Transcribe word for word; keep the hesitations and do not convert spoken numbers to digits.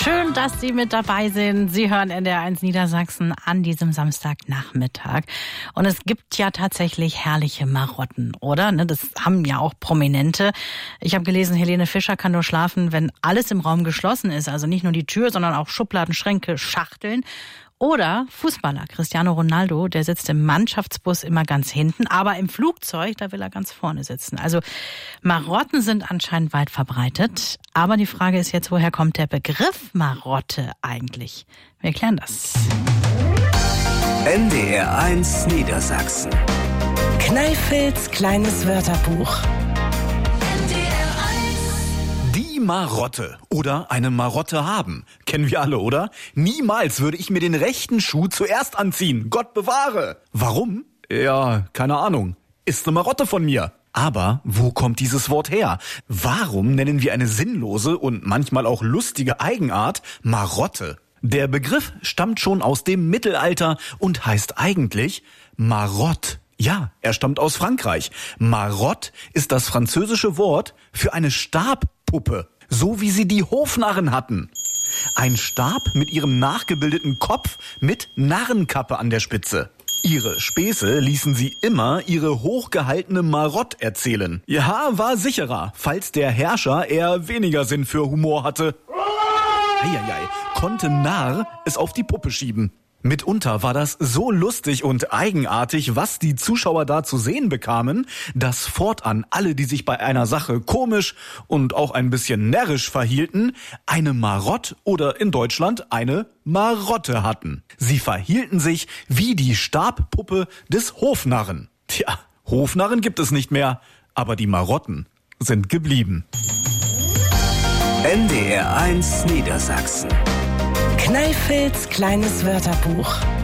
Schön, dass Sie mit dabei sind. Sie hören N D R eins Niedersachsen an diesem Samstagnachmittag. Und es gibt ja tatsächlich herrliche Marotten, oder? Das haben ja auch Prominente. Ich habe gelesen, Helene Fischer kann nur schlafen, wenn alles im Raum geschlossen ist. Also nicht nur die Tür, sondern auch Schubladen, Schränke, Schachteln. Oder Fußballer Cristiano Ronaldo, der sitzt im Mannschaftsbus immer ganz hinten, aber im Flugzeug, da will er ganz vorne sitzen. Also Marotten sind anscheinend weit verbreitet. Aber die Frage ist jetzt, woher kommt der Begriff Marotte eigentlich? Wir erklären das. N D R eins Niedersachsen. Kneifels kleines Wörterbuch. Die Marotte oder eine Marotte haben. Kennen wir alle, oder? Niemals würde ich mir den rechten Schuh zuerst anziehen. Gott bewahre. Warum? Ja, keine Ahnung. Ist eine Marotte von mir. Aber wo kommt dieses Wort her? Warum nennen wir eine sinnlose und manchmal auch lustige Eigenart Marotte? Der Begriff stammt schon aus dem Mittelalter und heißt eigentlich Marotte. Ja, er stammt aus Frankreich. Marotte ist das französische Wort für eine Stabpuppe, so wie sie die Hofnarren hatten. Ein Stab mit ihrem nachgebildeten Kopf mit Narrenkappe an der Spitze. Ihre Späße ließen sie immer ihre hochgehaltene Marotte erzählen. Ja, war sicherer, falls der Herrscher eher weniger Sinn für Humor hatte. Eieiei, konnte Narr es auf die Puppe schieben. Mitunter war das so lustig und eigenartig, was die Zuschauer da zu sehen bekamen, dass fortan alle, die sich bei einer Sache komisch und auch ein bisschen närrisch verhielten, eine Marotte oder in Deutschland eine Marotte hatten. Sie verhielten sich wie die Stabpuppe des Hofnarren. Tja, Hofnarren gibt es nicht mehr, aber die Marotten sind geblieben. N D R eins Niedersachsen. Kneifels kleines Wörterbuch.